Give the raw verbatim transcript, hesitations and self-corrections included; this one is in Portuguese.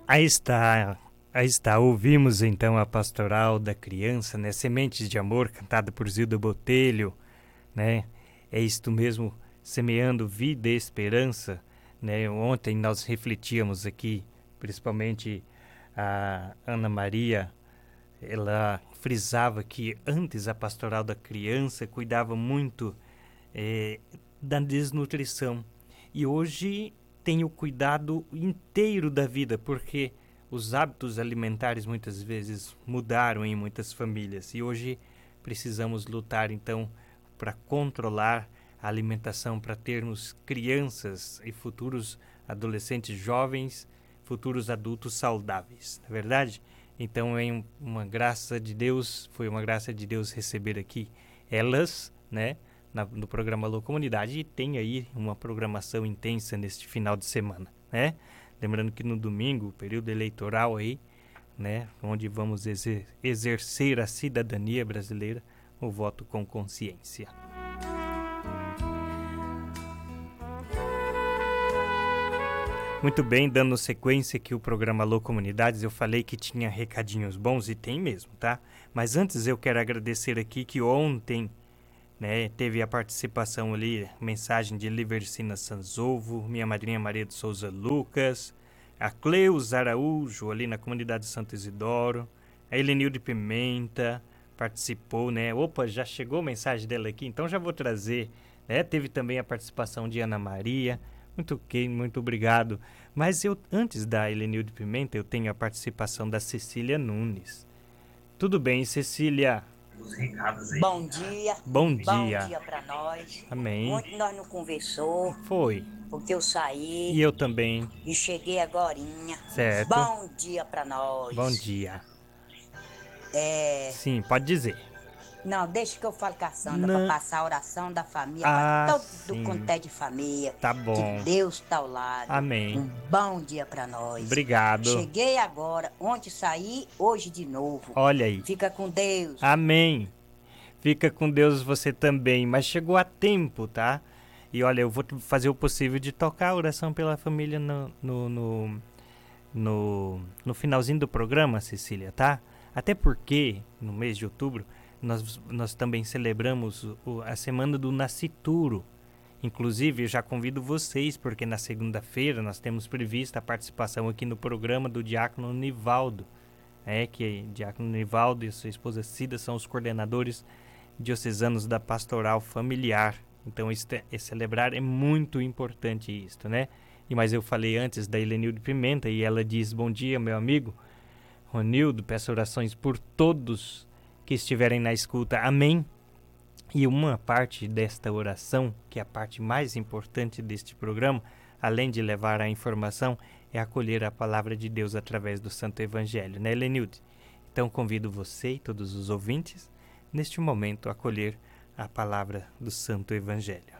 Aí está, aí está. Ouvimos então a pastoral da criança, né? Sementes de Amor, cantada por Zilda Botelho, né? É isto mesmo, semeando vida e esperança, né? Ontem nós refletíamos aqui, principalmente a Ana Maria, ela frisava que antes a pastoral da criança cuidava muito é, da desnutrição. E hoje tem o cuidado inteiro da vida, porque os hábitos alimentares muitas vezes mudaram em muitas famílias. E hoje precisamos lutar, então, para controlar a alimentação, para termos crianças e futuros adolescentes jovens, futuros adultos saudáveis, não é verdade? Então é uma graça de Deus, foi uma graça de Deus receber aqui elas, né? Na, no programa Alô Comunidade, e tem aí uma programação intensa neste final de semana, né? Lembrando que no domingo, período eleitoral aí, né, onde vamos exer- exercer a cidadania brasileira, o voto com consciência. Muito bem, dando sequência aqui o programa Alô Comunidades, eu falei que tinha recadinhos bons e tem mesmo, tá? Mas antes eu quero agradecer aqui que ontem, né, teve a participação ali, mensagem de Livercina Sanzovo, minha madrinha Maria de Souza Lucas, a Cleus Araújo ali na comunidade Santo Isidoro, a Helenilde Pimenta participou, né? Opa, já chegou a mensagem dela aqui, então já vou trazer, né? Teve também a participação de Ana Maria, muito ok, muito obrigado. Mas eu, antes da Helenilde Pimenta, eu tenho a participação da Cecília Nunes. Tudo bem, Cecília? Os recados aí. Bom dia. Bom dia. Bom dia pra nós. Amém. Ontem nós não conversou, Foi. porque eu saí E eu também. e cheguei agorinha. Certo. Bom dia pra nós. Bom dia. É... Sim, pode dizer. Não, deixa que eu fale com a Sandra Não. pra passar a oração da família Ah, pra sim. todo quanto é de família. Tá bom. Que Deus tá ao lado. Amém. Um bom dia pra nós. Obrigado. Cheguei agora, ontem saí, hoje de novo. Olha aí. Fica com Deus. Amém. Fica com Deus você também, mas chegou a tempo, tá? E olha, eu vou fazer o possível de tocar a oração pela família no, no, no, no, no finalzinho do programa, Cecília, tá? Até porque, no mês de outubro, nós, nós também celebramos o, a Semana do Nascituro. Inclusive, eu já convido vocês, porque na segunda-feira nós temos prevista a participação aqui no programa do Diácono Nivaldo. É que Diácono Nivaldo e sua esposa Cida são os coordenadores diocesanos da Pastoral Familiar. Então, este, é, celebrar é muito importante isto, né? E, mas eu falei antes da Helenilde Pimenta e ela diz, bom dia, meu amigo Ronildo, peço orações por todos que estiverem na escuta. Amém. E uma parte desta oração, que é a parte mais importante deste programa, além de levar a informação, é acolher a palavra de Deus através do Santo Evangelho, né, Helenilde? Então convido você e todos os ouvintes, neste momento, a acolher a palavra do Santo Evangelho.